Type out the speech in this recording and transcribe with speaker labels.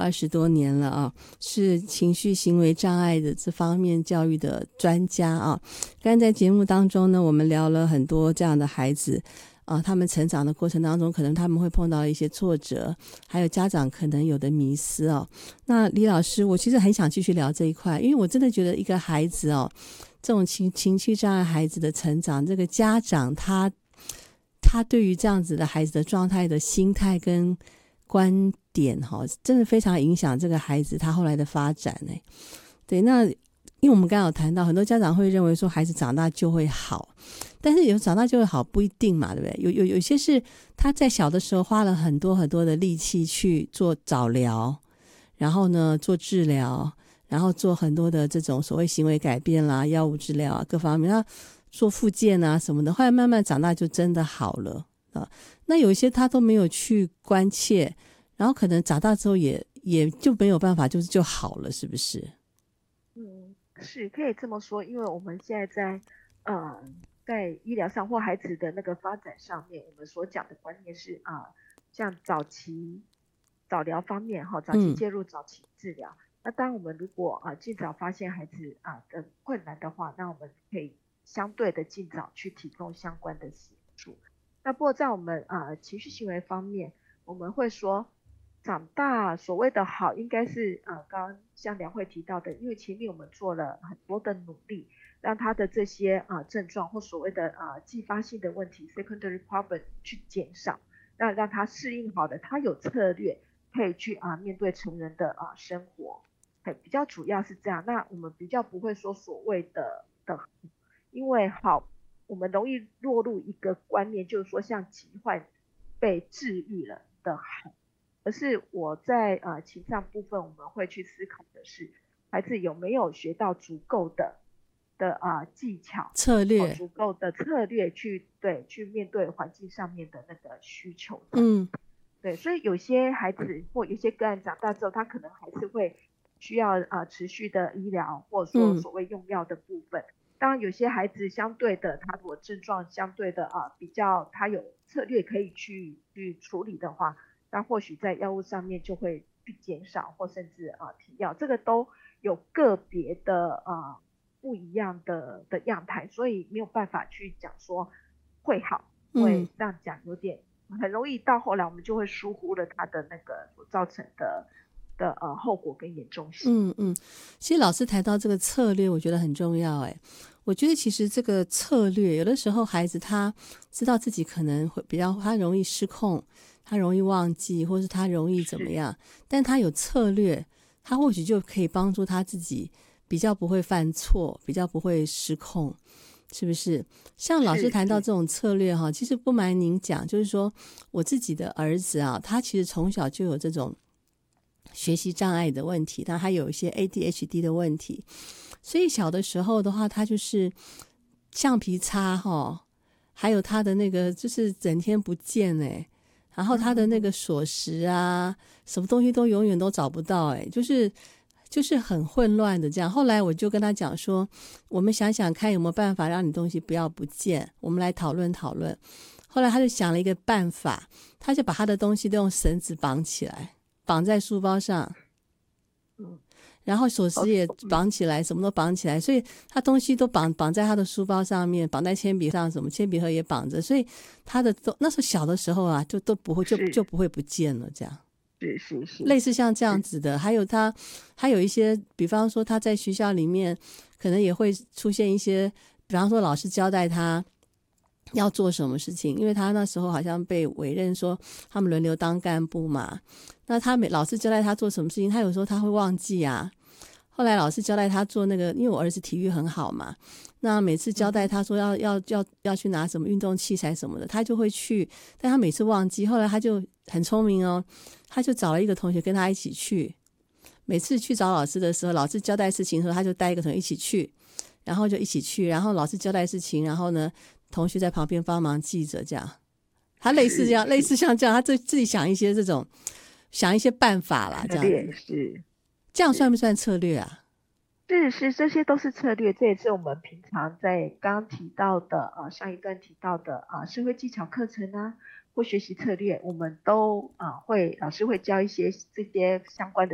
Speaker 1: 20多年了啊，是情绪行为障碍的这方面教育的专家啊。刚才在节目当中呢，我们聊了很多这样的孩子啊，他们成长的过程当中，可能他们会碰到一些挫折，还有家长可能有的迷思哦。那李老师，我其实很想继续聊这一块，因为我真的觉得一个孩子哦，这种情绪障碍孩子的成长，这个家长他对于这样子的孩子的状态的心态跟观点真的非常影响这个孩子他后来的发展。对，那因为我们刚刚有谈到很多家长会认为说孩子长大就会好，但是有长大就会好不一定嘛，对不对？有些是他在小的时候花了很多很多的力气去做早疗，然后呢做治疗，然后做很多的这种所谓行为改变啦、药物治疗啊各方面，他做复健啊什么的，后来慢慢长大就真的好了啊。那有一些他都没有去关切，然后可能长大之后也就没有办法就好了，是不是？
Speaker 2: 是可以这么说，因为我们现在在医疗上或孩子的那个发展上面，我们所讲的观念是像早期早疗方面早期介入、早期治疗。那当我们如果尽早发现孩子的困难的话，那我们可以相对的尽早去提供相关的协助。那不过在我们情绪行为方面，我们会说长大所谓的好应该是刚刚像梁慧提到的，因为前面我们做了很多的努力，让他的这些症状或所谓的继发性的问题 secondary problem 去减少，让他适应好的，他有策略可以去面对成人的生活，比较主要是这样。那我们比较不会说所谓的因为好我们容易落入一个观念，就是说像疾患被治愈了的好，而是我在情商部分我们会去思考的是孩子有没有学到足够的技巧
Speaker 1: 策略，
Speaker 2: 足够的策略去面对环境上面的那个需求。对，所以有些孩子或有些个案长大之后，他可能还是会需要持续的医疗，或者说所谓用药的部分。当然有些孩子相对的他如果症状相对的比较他有策略可以去处理的话，那或许在药物上面就会去减少或甚至停药，这个都有个别的不一样的样态，所以没有办法去讲说会好，因为这样讲有点很容易到后来我们就会疏忽了它的那个所造成的后果跟严重性。
Speaker 1: 其实老师谈到这个策略我觉得很重要。我觉得其实这个策略有的时候孩子他知道自己可能会比较他容易失控，他容易忘记，或是他容易怎么样，但他有策略，他或许就可以帮助他自己比较不会犯错，比较不会失控，是不是？像老师谈到这种策略其实不瞒您讲，就是说我自己的儿子他其实从小就有这种学习障碍的问题，他还有一些 ADHD 的问题，所以小的时候的话他就是橡皮擦还有他的那个就是整天不见然后他的那个锁匙什么东西都永远都找不到就是很混乱的这样。后来我就跟他讲说，我们想想看有没有办法让你东西不要不见，我们来讨论讨论。后来他就想了一个办法，他就把他的东西都用绳子绑起来，绑在书包上，然后锁匙也绑起来，什么都绑起来，所以他东西都绑在他的书包上面，绑在铅笔上，什么铅笔盒也绑着，所以他的那时候小的时候就都不会就不会不见了这样。
Speaker 2: 是
Speaker 1: 类似像这样子的。还有他还有一些比方说他在学校里面可能也会出现一些，比方说老师交代他要做什么事情，因为他那时候好像被委任说他们轮流当干部嘛，那老师交代他做什么事情，他有时候他会忘记后来老师交代他做那个，因为我儿子体育很好嘛，那每次交代他说要去拿什么运动器材什么的，他就会去，但他每次忘记。后来他就很聪明他就找了一个同学跟他一起去，每次去找老师的时候，老师交代事情的时候，他就带一个同学一起去，然后就一起去，然后老师交代事情，然后呢同学在旁边帮忙记着这样。他类似这样，类似像这样，他自己想一些办法啦，这样子。这样算不算策略啊？
Speaker 2: 是，这些都是策略。这也是我们平常在刚刚提到的上一段提到的社会技巧课程或学习策略，我们都老师会教一些这些相关的